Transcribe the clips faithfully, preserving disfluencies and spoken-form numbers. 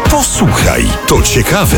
Posłuchaj, to ciekawe.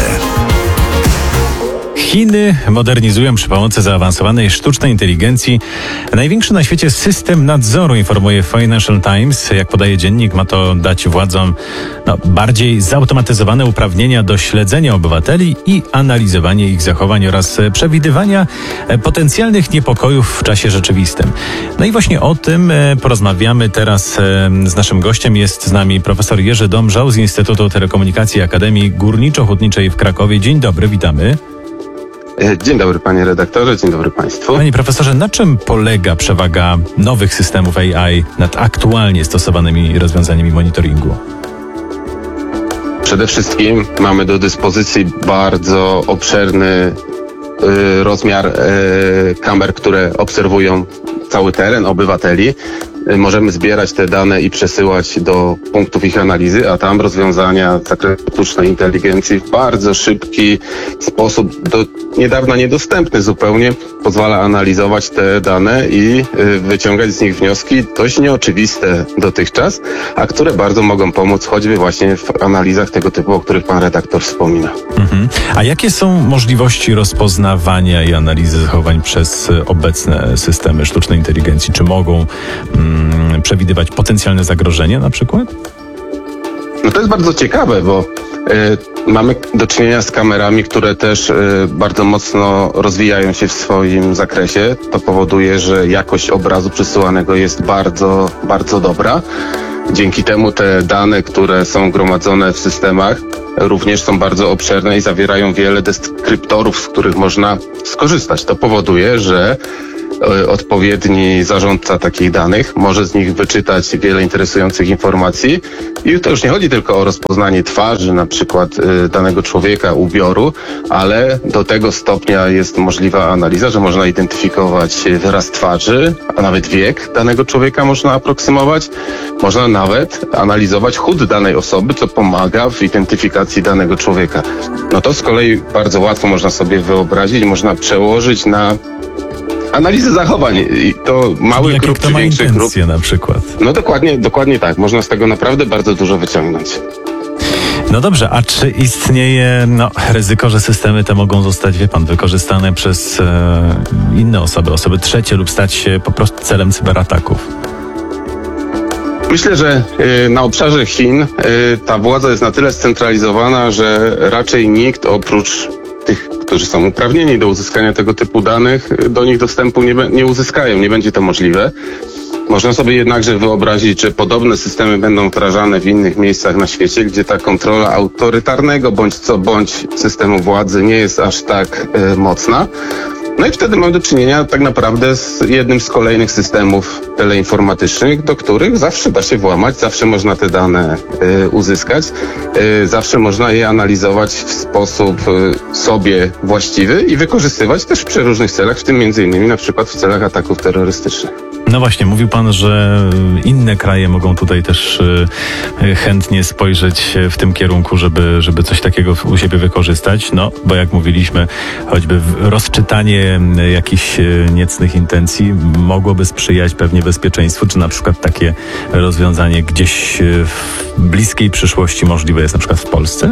Chiny modernizują przy pomocy zaawansowanej sztucznej inteligencji największy na świecie system nadzoru, informuje Financial Times. Jak podaje dziennik, ma to dać władzom no, bardziej zautomatyzowane uprawnienia do śledzenia obywateli i analizowania ich zachowań oraz przewidywania potencjalnych niepokojów w czasie rzeczywistym. No i właśnie o tym porozmawiamy teraz z naszym gościem. Jest z nami profesor Jerzy Domżał z Instytutu Telekomunikacji Akademii Górniczo-Hutniczej w Krakowie. Dzień dobry, witamy. Dzień dobry panie redaktorze, dzień dobry państwu. Panie profesorze, na czym polega przewaga nowych systemów A I nad aktualnie stosowanymi rozwiązaniami monitoringu? Przede wszystkim mamy do dyspozycji bardzo obszerny y, rozmiar y, kamer, które obserwują cały teren obywateli. Możemy zbierać te dane i przesyłać do punktów ich analizy, a tam rozwiązania z zakresu sztucznej inteligencji w bardzo szybki sposób, do niedawna niedostępny zupełnie, pozwala analizować te dane i y, wyciągać z nich wnioski dość nieoczywiste dotychczas, a które bardzo mogą pomóc choćby właśnie w analizach tego typu, o których pan redaktor wspomina. Mhm. A jakie są możliwości rozpoznawania i analizy zachowań przez obecne systemy sztucznej inteligencji? Czy mogą mm, przewidywać potencjalne zagrożenia na przykład? No to jest bardzo ciekawe, bo y, mamy do czynienia z kamerami, które też y, bardzo mocno rozwijają się w swoim zakresie. To powoduje, że jakość obrazu przesyłanego jest bardzo, bardzo dobra. Dzięki temu te dane, które są gromadzone w systemach, również są bardzo obszerne i zawierają wiele deskryptorów, z których można skorzystać. To powoduje, że odpowiedni zarządca takich danych może z nich wyczytać wiele interesujących informacji i to już nie chodzi tylko o rozpoznanie twarzy, na przykład danego człowieka, ubioru, ale do tego stopnia jest możliwa analiza, że można identyfikować wyraz twarzy, a nawet wiek danego człowieka można aproksymować. Można nawet analizować chód danej osoby, co pomaga w identyfikacji danego człowieka. No to z kolei bardzo łatwo można sobie wyobrazić, można przełożyć na analizy zachowań i to małych grup czy większych grup. Na przykład. No dokładnie, dokładnie tak. Można z tego naprawdę bardzo dużo wyciągnąć. No dobrze, a czy istnieje no, ryzyko, że systemy te mogą zostać, wie pan, wykorzystane przez e, inne osoby, osoby trzecie lub stać się po prostu celem cyberataków? Myślę, że y, na obszarze Chin y, ta władza jest na tyle scentralizowana, że raczej nikt oprócz tych, którzy są uprawnieni do uzyskania tego typu danych, do nich dostępu nie, nie uzyskają, nie będzie to możliwe. Można sobie jednakże wyobrazić, że podobne systemy będą wdrażane w innych miejscach na świecie, gdzie ta kontrola autorytarnego bądź co bądź systemu władzy nie jest aż tak y, mocna. No i wtedy mamy do czynienia tak naprawdę z jednym z kolejnych systemów teleinformatycznych, do których zawsze da się włamać, zawsze można te dane y, uzyskać, y, zawsze można je analizować w sposób y, sobie właściwy i wykorzystywać też w przeróżnych celach, w tym między innymi na przykład w celach ataków terrorystycznych. No właśnie, mówił pan, że inne kraje mogą tutaj też y, chętnie spojrzeć w tym kierunku, żeby, żeby coś takiego u siebie wykorzystać. No, bo jak mówiliśmy, choćby rozczytanie jakichś niecnych intencji mogłoby sprzyjać pewnie bezpieczeństwu, czy na przykład takie rozwiązanie gdzieś w bliskiej przyszłości możliwe jest na przykład w Polsce?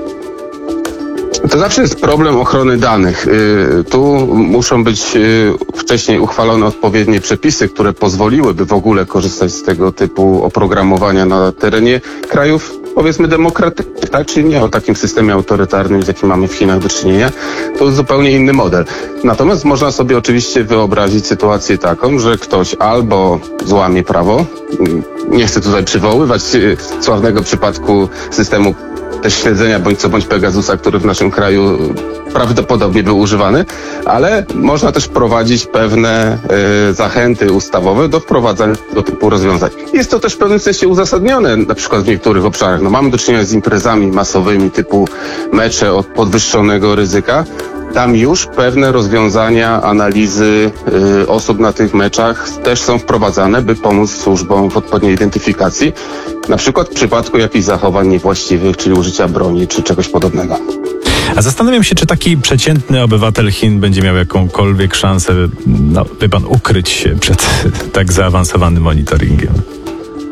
To zawsze jest problem ochrony danych. Tu muszą być wcześniej uchwalone odpowiednie przepisy, które pozwoliłyby w ogóle korzystać z tego typu oprogramowania na terenie krajów, powiedzmy, demokratycznych, tak? Czyli nie o takim systemie autorytarnym, z jakim mamy w Chinach do czynienia. To jest zupełnie inny model. Natomiast można sobie oczywiście wyobrazić sytuację taką, że ktoś albo złamie prawo, nie chcę tutaj przywoływać sławnego przypadku systemu też śledzenia bądź co bądź Pegasusa, który w naszym kraju prawdopodobnie był używany, ale można też wprowadzić pewne y, zachęty ustawowe do wprowadzania tego typu rozwiązań. Jest to też w pewnym sensie uzasadnione, na przykład w niektórych obszarach. No, mamy do czynienia z imprezami masowymi typu mecze od podwyższonego ryzyka. Tam już pewne rozwiązania analizy y, osób na tych meczach też są wprowadzane, by pomóc służbom w odpowiedniej identyfikacji, na przykład w przypadku jakichś zachowań niewłaściwych, czyli użycia broni, czy czegoś podobnego. A zastanawiam się, czy taki przeciętny obywatel Chin będzie miał jakąkolwiek szansę, no wie pan, ukryć się przed tak zaawansowanym monitoringiem.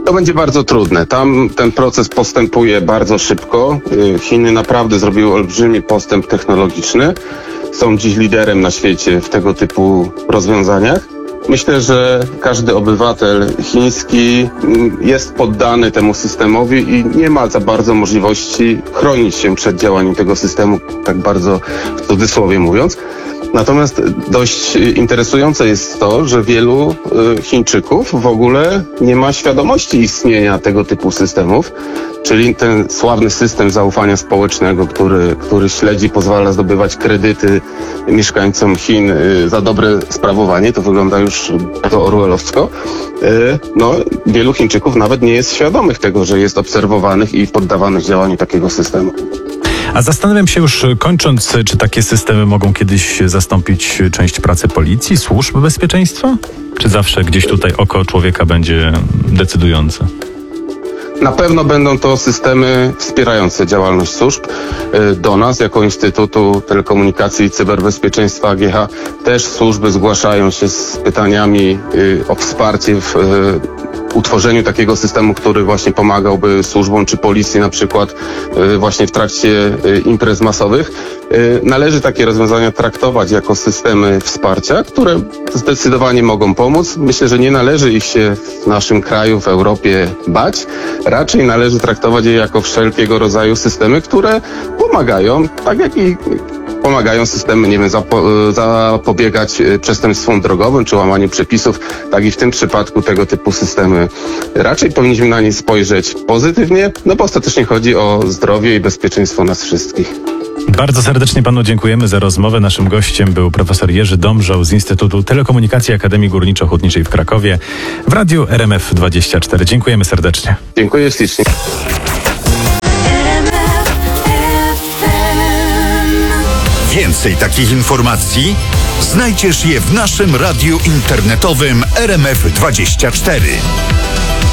To będzie bardzo trudne. Tam ten proces postępuje bardzo szybko. Chiny naprawdę zrobiły olbrzymi postęp technologiczny. Są dziś liderem na świecie w tego typu rozwiązaniach. Myślę, że każdy obywatel chiński jest poddany temu systemowi i nie ma za bardzo możliwości chronić się przed działaniem tego systemu, tak bardzo w cudzysłowie mówiąc. Natomiast dość interesujące jest to, że wielu Chińczyków w ogóle nie ma świadomości istnienia tego typu systemów, czyli ten sławny system zaufania społecznego, który, który śledzi, pozwala zdobywać kredyty mieszkańcom Chin za dobre sprawowanie. To wygląda już bardzo orwellowsko. No, wielu Chińczyków nawet nie jest świadomych tego, że jest obserwowanych i poddawanych działaniu takiego systemu. A zastanawiam się już kończąc, czy takie systemy mogą kiedyś zastąpić część pracy policji, służb bezpieczeństwa? Czy zawsze gdzieś tutaj oko człowieka będzie decydujące? Na pewno będą to systemy wspierające działalność służb. Do nas, jako Instytutu Telekomunikacji i Cyberbezpieczeństwa A G H, też służby zgłaszają się z pytaniami o wsparcie w utworzeniu takiego systemu, który właśnie pomagałby służbom czy policji na przykład właśnie w trakcie imprez masowych. Należy takie rozwiązania traktować jako systemy wsparcia, które zdecydowanie mogą pomóc. Myślę, że nie należy ich się w naszym kraju, w Europie bać. Raczej należy traktować je jako wszelkiego rodzaju systemy, które pomagają, tak jak i pomagają systemy, nie wiem, zapo- zapobiegać przestępstwom drogowym czy łamaniu przepisów, tak i w tym przypadku tego typu systemy. Raczej powinniśmy na nie spojrzeć pozytywnie, no bo ostatecznie chodzi o zdrowie i bezpieczeństwo nas wszystkich. Bardzo serdecznie panu dziękujemy za rozmowę. Naszym gościem był profesor Jerzy Domżał z Instytutu Telekomunikacji Akademii Górniczo-Hutniczej w Krakowie w Radiu R M F dwadzieścia cztery. Dziękujemy serdecznie. Dziękuję ślicznie. Więcej takich informacji znajdziesz je w naszym radiu internetowym R M F dwadzieścia cztery.